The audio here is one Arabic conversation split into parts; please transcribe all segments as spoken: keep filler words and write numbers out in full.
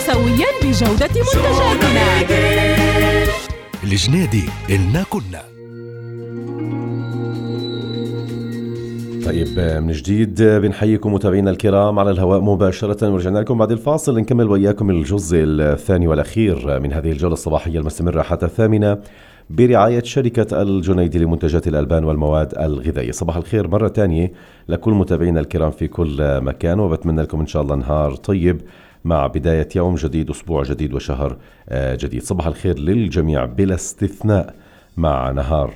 سويا بجودة منتجاتنا. الجنيدي إلنا كنا. طيب من جديد بنحييكم متابعينا الكرام على الهواء مباشرة، ورجعنا لكم بعد الفاصل نكمل وياكم الجزء الثاني والأخير من هذه الجولة الصباحية المستمرة حتى الثامنة برعاية شركة الجنيدي لمنتجات الألبان والمواد الغذائية. صباح الخير مرة تانية لكل متابعينا الكرام في كل مكان، وبتمنى لكم إن شاء الله نهار طيب مع بداية يوم جديد، أسبوع جديد وشهر جديد. صباح الخير للجميع بلا استثناء مع نهار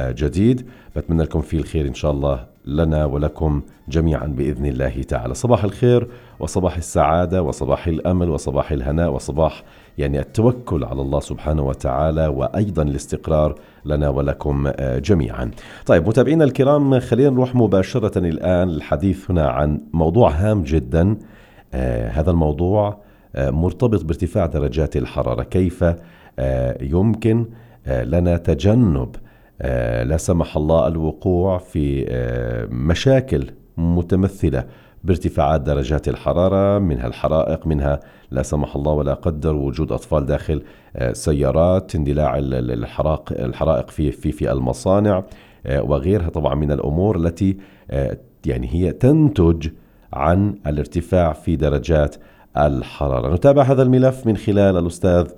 جديد بتمنى لكم فيه الخير إن شاء الله لنا ولكم جميعا بإذن الله تعالى. صباح الخير وصباح السعادة وصباح الأمل وصباح الهناء وصباح يعني التوكل على الله سبحانه وتعالى، وأيضا الاستقرار لنا ولكم جميعا. طيب متابعينا الكرام، خلينا نروح مباشرة الآن الحديث هنا عن موضوع هام جدا. آه هذا الموضوع آه مرتبط بارتفاع درجات الحرارة. كيف آه يمكن آه لنا تجنب آه لا سمح الله الوقوع في آه مشاكل متمثلة بارتفاعات درجات الحرارة، منها الحرائق، منها لا سمح الله ولا قدر وجود أطفال داخل آه سيارات، اندلاع الحرائق الحرائق في في في المصانع آه وغيرها طبعا من الأمور التي آه يعني هي تنتج عن الارتفاع في درجات الحرارة. نتابع هذا الملف من خلال الأستاذ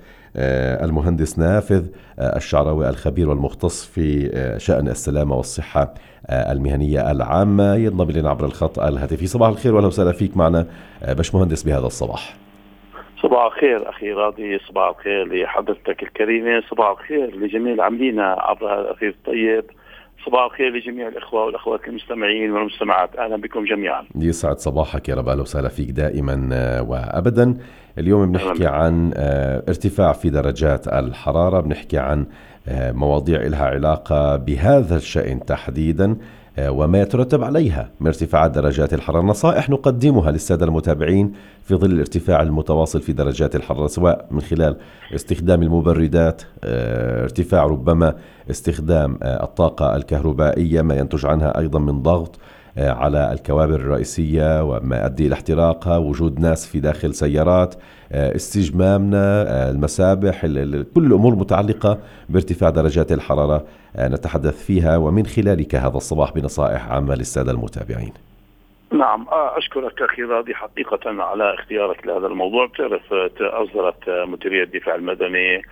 المهندس نافذ الشعراوي الخبير والمختص في شأن السلامة والصحة المهنية العامة، ينضم لنا عبر الخط الهاتفي. صباح الخير وأهلا وسهلا فيك معنا باش مهندس بهذا الصباح. صباح الخير أخي راضي، صباح الخير لحضرتك الكريمة، صباح الخير لجميع العاملين عبر هذا الأخير الطيب، صباح الخير لجميع الإخوة والأخوات المستمعين والمستمعات. أهلا بكم جميعا. يسعد صباحك يا رب، أهلا وسهلا فيك دائما وأبدا. اليوم بنحكي عن ارتفاع في درجات الحرارة، بنحكي عن مواضيع لها علاقة بهذا الشأن تحديدا وما يترتب عليها من ارتفاعات درجات الحرارة. نصائح نقدمها للسادة المتابعين في ظل الارتفاع المتواصل في درجات الحرارة، سواء من خلال استخدام المبردات، ارتفاع ربما استخدام الطاقة الكهربائية ما ينتج عنها أيضا من ضغط على الكوابل الرئيسية وما يؤدي إلى احتراقها، وجود ناس في داخل سيارات، استجمامنا، المسابح، كل الأمور متعلقة بارتفاع درجات الحرارة نتحدث فيها ومن خلالك هذا الصباح بنصائح عامة للسادة المتابعين. نعم، أشكرك أخي راضي حقيقة على اختيارك لهذا الموضوع. بتعرف أصدرت مديرية الدفاع المدني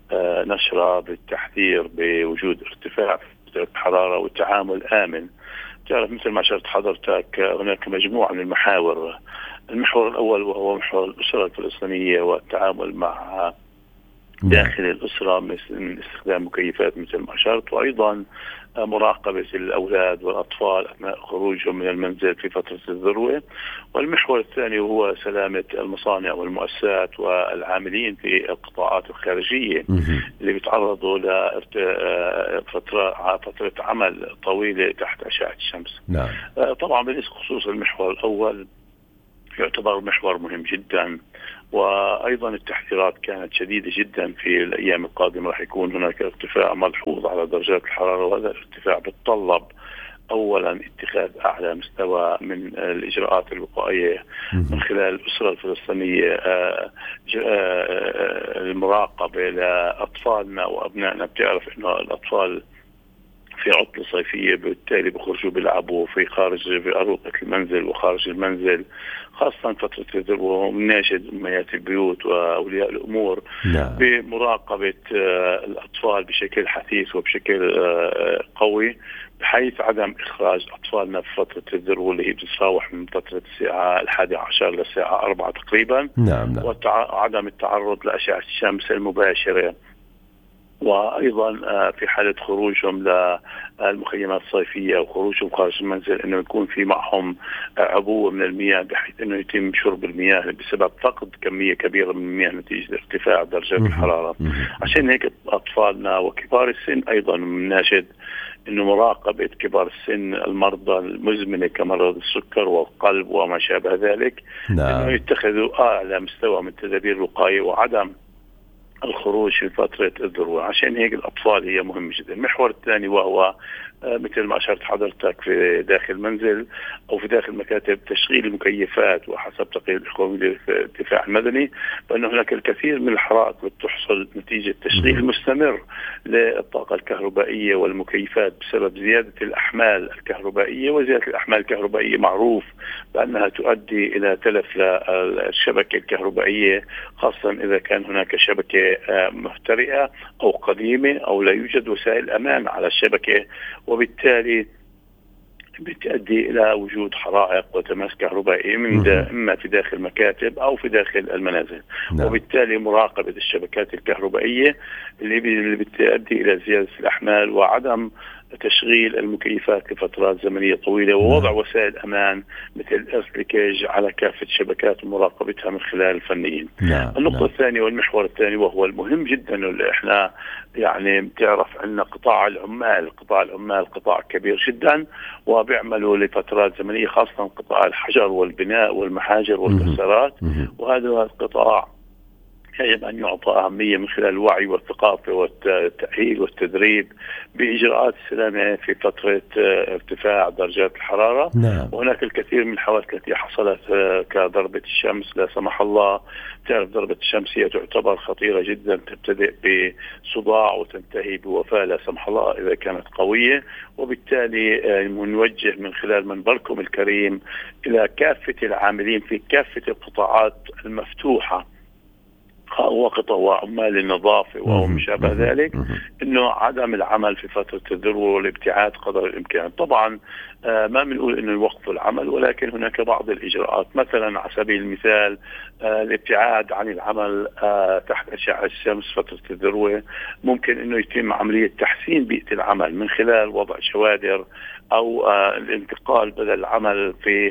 نشرة بالتحذير بوجود ارتفاع في الحرارة والتعامل آمن. تعرف مثل ما شرت حضرتك هناك مجموعة من المحاور. المحور الأول وهو محور الأسرة الفلسطينية والتعامل مع داخل الأسرة من استخدام مكيفات مثل ما أشرت، وأيضا مراقبة الأولاد والأطفال أثناء خروجهم من المنزل في فترة الذروة. والمحور الثاني هو سلامة المصانع والمؤسسات والعاملين في القطاعات الخارجية اللي بيتعرضوا لفترة فترة عمل طويلة تحت أشعة الشمس. نعم. طبعا بالنسبة خصوص المحور الأول يعتبر محور مهم جدا، وأيضا التحذيرات كانت شديدة جدا. في الأيام القادمة راح يكون هناك ارتفاع ملحوظ على درجات الحرارة، وهذا الارتفاع بتطلب أولا اتخاذ أعلى مستوى من الإجراءات الوقائية من خلال الأسرة الفلسطينية، المراقبة لأطفالنا وأبنائنا. بتعرف إنه الأطفال في عطلة صيفية بالتالي بخرجوا بيلعبوا في خارج في أروقة المنزل وخارج المنزل، خاصة فترة الذروة. ومناشد أمهات البيوت وأولياء الأمور نعم. بمراقبة الأطفال بشكل حثيث وبشكل قوي، بحيث عدم إخراج أطفالنا في فترة الذروة اللي هي بتتراوح من فترة الساعة الحادية عشر للساعة أربعة تقريبا. نعم نعم. وعدم التعرض لأشعة الشمس المباشرة، وأيضا في حالة خروجهم للمخيمات الصيفية وخروجهم خارج المنزل أنه يكون في معهم عبوة من المياه، بحيث أنه يتم شرب المياه بسبب فقد كمية كبيرة من المياه نتيجة ارتفاع درجات الحرارة. عشان هيك أطفالنا وكبار السن أيضا مناشد أنه مراقبة كبار السن، المرضى المزمنة كمرض السكر والقلب وما شابه ذلك، نعم. أنه يتخذوا أعلى مستوى من تدابير الوقاية وعدم الخروج في فترة الذروة. عشان هيك الأطفال هي مهمة جدا. المحور الثاني وهو مثل ما أشرت حضرتك في داخل منزل أو في داخل مكاتب تشغيل المكيفات، وحسب تقرير القومي للدفاع المدني بأن هناك الكثير من الحرائق بتحصل نتيجة تشغيل مستمر للطاقة الكهربائية والمكيفات بسبب زيادة الأحمال الكهربائية، وزيادة الأحمال الكهربائية معروف بأنها تؤدي إلى تلف للشبكة الكهربائية، خاصة إذا كان هناك شبكة مهترئة أو قديمة أو لا يوجد وسائل أمان على الشبكة، وبالتالي بتؤدي إلى وجود حرائق وتماس كهربائي من إما في داخل مكاتب أو في داخل المنازل. نعم. وبالتالي مراقبة الشبكات الكهربائية اللي بتؤدي إلى زيادة الأحمال وعدم تشغيل المكيفات لفترات زمنية طويلة، ووضع نعم. وسائل أمان مثل إرسلكيج على كافة شبكات ومراقبتها من خلال الفنيين. نعم. النقطة نعم. الثانية والمحور الثاني وهو المهم جدا اللي احنا يعني بتعرف عندنا قطاع العمال، قطاع العمال قطاع كبير جدا وبيعملوا لفترات زمنية، خاصة قطاع الحجر والبناء والمحاجر والكسارات، وهذا القطاع يجب أن يعطى أهمية من خلال الوعي والثقافة والتأهيل والتدريب بإجراءات السلامة في فترة ارتفاع درجات الحرارة. نعم. وهناك الكثير من الحوادث التي حصلت كضربة الشمس لا سمح الله. تعرف ضربة الشمس هي تعتبر خطيرة جدا، تبتدئ بصداع وتنتهي بوفاة لا سمح الله إذا كانت قوية، وبالتالي نوجه من خلال منبركم الكريم إلى كافة العاملين في كافة القطاعات المفتوحة وقطاع وعمال النظافة وما شابه ذلك، إنه عدم العمل في فترة الذروة والابتعاد قدر الإمكان. طبعا آه ما بنقول إنه يوقفوا العمل، ولكن هناك بعض الإجراءات، مثلا على سبيل المثال آه الابتعاد عن العمل آه تحت أشعة الشمس فترة الذروة. ممكن إنه يتم عملية تحسين بيئة العمل من خلال وضع شوادر أو آه الانتقال بدل العمل في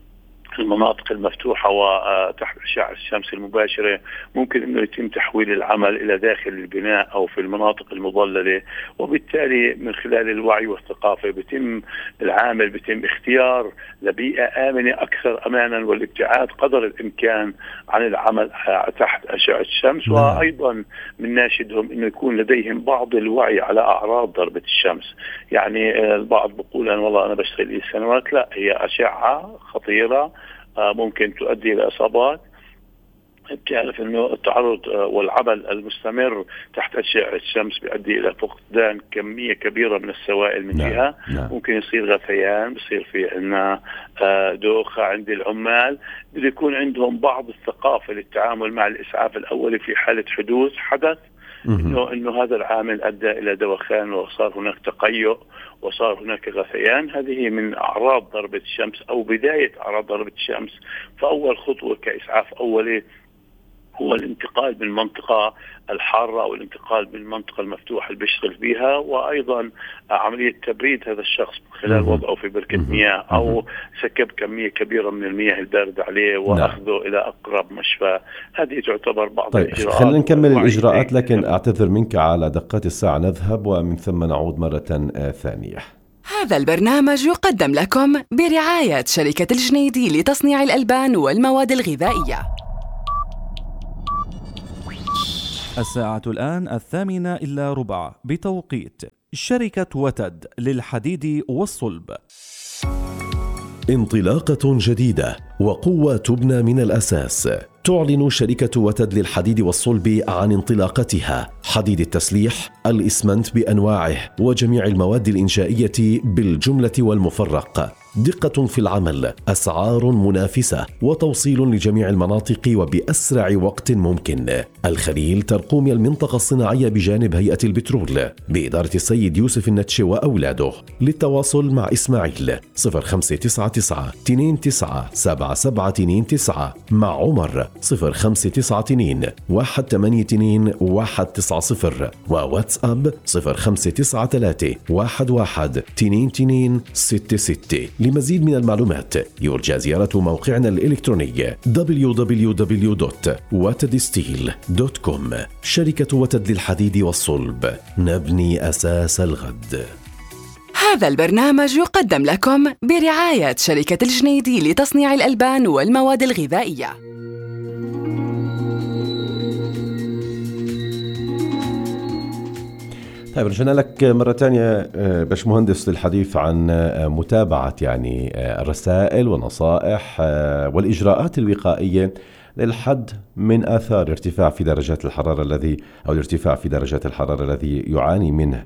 المناطق المفتوحة وتحت أشعة الشمس المباشرة. ممكن أنه يتم تحويل العمل إلى داخل البناء أو في المناطق المظللة، وبالتالي من خلال الوعي والثقافة بيتم العامل بيتم اختيار لبيئة آمنة أكثر أمانا والابتعاد قدر الإمكان عن العمل تحت أشعة الشمس. نعم. وأيضا من ناشدهم أنه يكون لديهم بعض الوعي على أعراض ضربة الشمس. يعني البعض بيقول أنا والله أنا بشتغل لي سنوات، لا، هي أشعة خطيرة ممكن تؤدي إلى إصابات. بتعرف إنه التعرض والعمل المستمر تحت أشعة الشمس بيؤدي إلى فقدان كمية كبيرة من السوائل من جهة. نعم. ممكن يصير غثيان، بصير في عنا دوخة عند العمال. بده يكون عندهم بعض الثقافة للتعامل مع الإسعاف الأولي في حالة حدوث حدث إنه إنه هذا العامل أدى إلى دوخان وصار هناك تقيؤ وصار هناك غثيان. هذه من أعراض ضربة الشمس أو بداية أعراض ضربة الشمس. فأول خطوة كإسعاف أولي هو الانتقال من المنطقة الحارة أو الانتقال من المنطقة المفتوحة اللي بيشتغل فيها، وأيضا عملية تبريد هذا الشخص من خلال وضعه في بركة مياه أو سكب كمية كبيرة من المياه الباردة عليه وأخذه نعم. إلى أقرب مشفى. هذه تعتبر بعض طيب الإجراءات. خلينا نكمل الإجراءات، لكن أعتذر منك على دقات الساعة، نذهب ومن ثم نعود مرة ثانية. هذا البرنامج يقدم لكم برعاية شركة الجنيدي لتصنيع الألبان والمواد الغذائية. الساعة الآن الثامنة إلا ربع بتوقيت شركة وتد للحديد والصلب. انطلاقة جديدة وقوة تبنى من الأساس. تعلن شركة وتد للحديد والصلب عن انطلاقتها حديد التسليح، الإسمنت بأنواعه وجميع المواد الإنشائية بالجملة والمفرق. دقة في العمل، أسعار منافسة، وتوصيل لجميع المناطق وبأسرع وقت ممكن. الخليل ترقوم المنطقة الصناعية بجانب هيئة البترول بإدارة السيد يوسف النتشي وأولاده. للتواصل مع إسماعيل صفر خمسة تسعة تسعة اثنين تسعة سبعة سبعة اثنين تسعة، مع عمر صفر خمسة تسعة اثنين واحد ثمانية اثنين واحد تسعة صفر، وواتساب صفر خمسة تسعة ثلاثة واحد واحد اثنين اثنين ستة ستة. لمزيد من المعلومات يرجى زيارة موقعنا الإلكتروني دبليو دبليو دبليو دوت وتد ستيل دوت كوم. شركة وتد للحديد والصلب، نبني أساس الغد. هذا البرنامج يقدم لكم برعاية شركة الجنيدي لتصنيع الألبان والمواد الغذائية. طيب رجعنا لك مرة ثانية باشمهندس للحديث عن متابعة يعني الرسائل والنصائح والإجراءات الوقائية للحد من آثار ارتفاع في درجات الحرارة الذي أو الارتفاع في درجات الحرارة الذي يعاني منه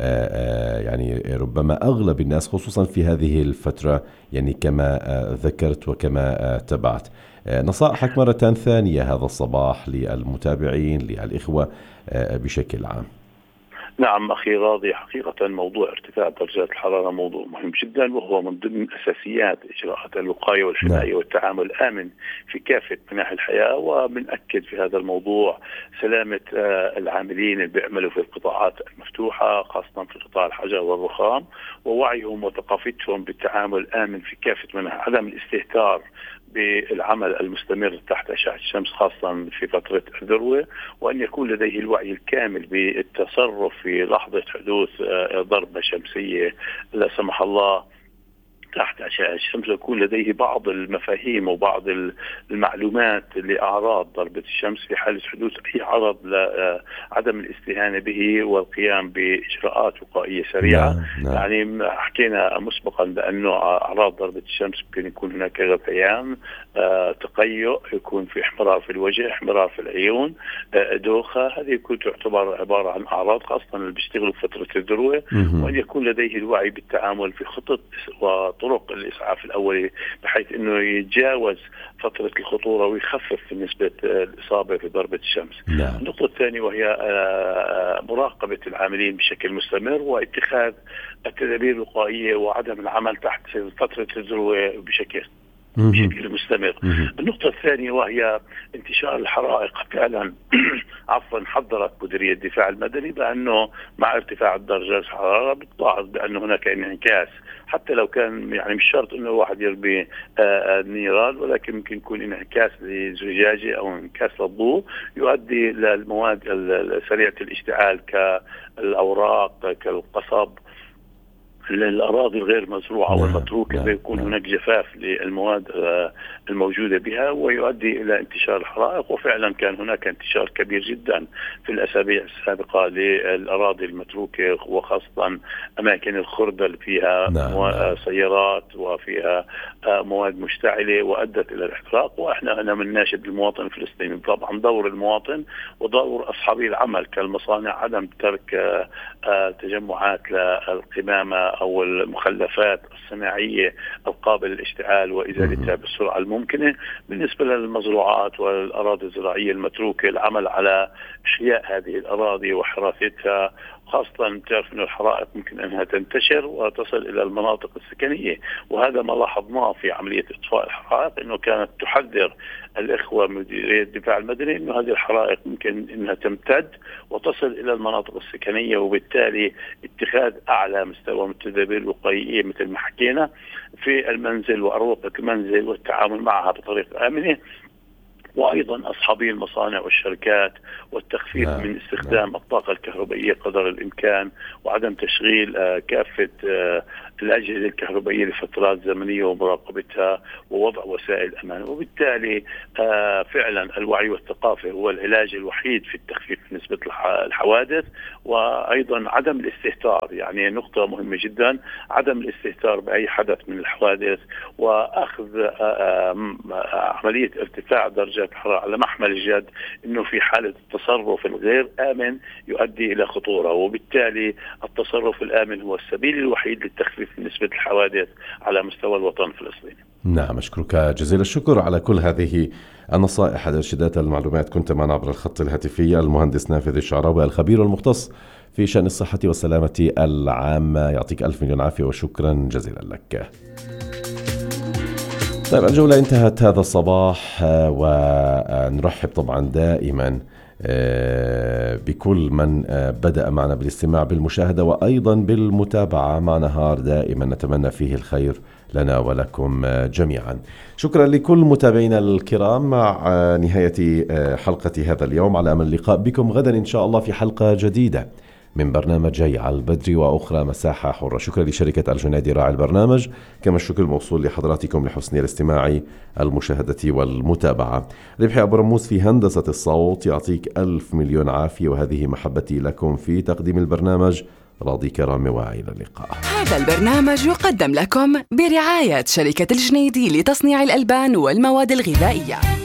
يعني ربما أغلب الناس خصوصا في هذه الفترة، يعني كما ذكرت وكما تبعت. نصائحك مرة ثانية هذا الصباح للمتابعين للإخوة بشكل عام. نعم أخي راضي، حقيقة موضوع ارتفاع درجات الحرارة موضوع مهم جدا، وهو من ضمن أساسيات إجراءات الوقاية والحماية نعم. والتعامل الآمن في كافة مناحي الحياة. وبنأكد في هذا الموضوع سلامة العاملين اللي بيعملوا في القطاعات المفتوحة، خاصة في قطاع الحجر والرخام، ووعيهم وثقافتهم بالتعامل الآمن في كافة مناحي، عدم الاستهتار بالعمل المستمر تحت أشعة الشمس خاصة في فترة الذروة، وأن يكون لديه الوعي الكامل بالتصرف في لحظة حدوث ضربة شمسية لا سمح الله تحت أشعة الشمس، يكون لديه بعض المفاهيم وبعض المعلومات لأعراض ضربة الشمس في حالة حدوث أي عرض لعدم الاستهانة به والقيام بإجراءات وقائية سريعة. نعم. نعم. يعني حكينا مسبقا بأنه أعراض ضربة الشمس ممكن يكون هناك غثيان، آه، تقيؤ، يكون في احمرار في الوجه، احمرار في العيون، آه، دوخة. هذه يكون تعتبر عبارة عن أعراض خاصة اللي بيشتغلوا فترة الذروة، وأن يكون لديه الوعي بالتعامل في خطط و طرق الإسعاف الأولي بحيث أنه يتجاوز فترة الخطورة ويخفف نسبة الإصابة في ضربة الشمس. نعم. النقطة الثانية وهي مراقبة العاملين بشكل مستمر واتخاذ التدابير الوقائية وعدم العمل تحت فترة الذروة بشكل بشكل مستمر. النقطة الثانية وهي انتشار الحرائق. فعلا عفوا حذرت مديرية الدفاع المدني بأنه مع ارتفاع درجات الحرارة بتلاحظ بأنه هناك انعكاس، حتى لو كان يعني مش شرط انه واحد يربي النيران، ولكن ممكن يكون انعكاس لزجاجة او انعكاس للضوء يؤدي للمواد سريعة الاشتعال كالأوراق كالقصب، الأراضي الغير مزروعة والمتروكة بيكون هناك جفاف للمواد الموجودة بها ويؤدي إلى انتشار الحرائق. وفعلا كان هناك انتشار كبير جدا في الأسابيع السابقة للأراضي المتروكة، وخاصة أماكن الخردة فيها نعم. سيارات وفيها مواد مشتعلة وأدت إلى الاحتراق. وإحنا أنا من ناشد المواطن الفلسطيني طبعا دور المواطن ودور أصحابي العمل كالمصانع عدم ترك تجمعات للقمامة أو المخلفات الصناعية القابلة للاشتعال وإزالتها بالسرعة الممكنة. بالنسبة للمزروعات والأراضي الزراعية المتروكة العمل على إحياء هذه الأراضي وحراستها، خاصة تعرف أن الحرائق ممكن أنها تنتشر وتصل إلى المناطق السكنية، وهذا ما لاحظناه في عملية إطفاء الحرائق، أنه كانت تحذر الإخوة مديرية الدفاع المدني أنه هذه الحرائق ممكن أنها تمتد وتصل إلى المناطق السكنية، وبالتالي اتخاذ أعلى مستوى من التدابير الوقائية مثل ما حكينا في المنزل وأروقة المنزل والتعامل معها بطريقة آمنة، وأيضا أصحابي المصانع والشركات والتخفيف نعم. من استخدام نعم. الطاقة الكهربائية قدر الإمكان، وعدم تشغيل آه كافة آه الأجهزة الكهربائية لفترات زمنية ومراقبتها ووضع وسائل أمان. وبالتالي آه فعلا الوعي والثقافة هو العلاج الوحيد في التخفيف نسبة الحوادث، وأيضا عدم الاستهتار. يعني نقطة مهمة جدا عدم الاستهتار بأي حدث من الحوادث، وأخذ آه آه عملية ارتفاع درجة الحرارة على محمل الجد، انه في حالة التصرف الغير آمن يؤدي الى خطورة، وبالتالي التصرف الآمن هو السبيل الوحيد للتخفيف من نسبة الحوادث على مستوى الوطن الفلسطيني. نعم، أشكرك جزيل الشكر على كل هذه النصائح الارشادات المعلومات. كنت معنا عبر الخط الهاتفي المهندس نافذ الشعراوي الخبير المختص في شأن الصحة والسلامة العامة. يعطيك ألف مليون عافية وشكرا جزيلا لك. طيب الجولة انتهت هذا الصباح، ونرحب طبعا دائما بكل من بدأ معنا بالاستماع بالمشاهدة وأيضا بالمتابعة مع نهار دائما نتمنى فيه الخير لنا ولكم جميعا. شكرا لكل متابعينا الكرام. مع نهاية حلقة هذا اليوم على أمل اللقاء بكم غدا إن شاء الله في حلقة جديدة من برنامجي على البدري وأخرى مساحة حرة. شكرا لشركة الجنيدي راعي البرنامج، كما الشكر الموصول لحضراتكم لحسن الاستماع المشاهدة والمتابعة. ربحي أبو رموز في هندسة الصوت، يعطيك ألف مليون عافية، وهذه محبتي لكم في تقديم البرنامج. راضي كرامة، وإلى اللقاء. هذا البرنامج يقدم لكم برعاية شركة الجنيدي لتصنيع الألبان والمواد الغذائية.